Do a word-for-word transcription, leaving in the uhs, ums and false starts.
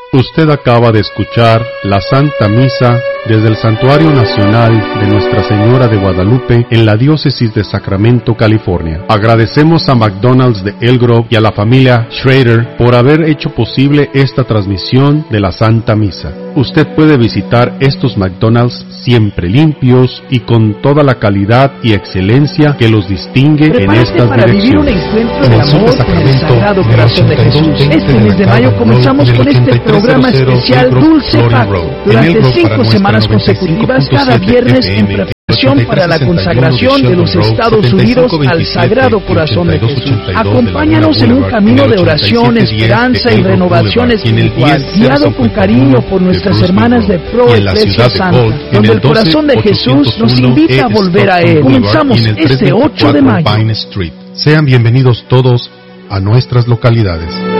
Usted acaba de escuchar la Santa Misa desde el Santuario Nacional de Nuestra Señora de Guadalupe en la Diócesis de Sacramento, California. Agradecemos a McDonald's de Elk Grove y a la familia Schrader por haber hecho posible esta transmisión de la Santa Misa. Usted puede visitar estos McDonald's siempre limpios y con toda la calidad y excelencia que los distingue Prepárate en estas para direcciones. vivir un encuentro de amor con el Sagrado Corazón de Jesús. Este mes de mayo comenzamos con este programa especial Dulce Pacto. Durante cinco semanas consecutivas, cada viernes en preparación para la consagración de los Estados Unidos al Sagrado Corazón de Jesús. Acompáñanos en un camino de oración, esperanza y renovación espiritual, guiado con cariño por nuestras hermanas de Pro Iglesia Santa, donde el corazón de Jesús nos invita a volver a Él. Comenzamos este ocho de mayo. Sean bienvenidos todos a nuestras localidades.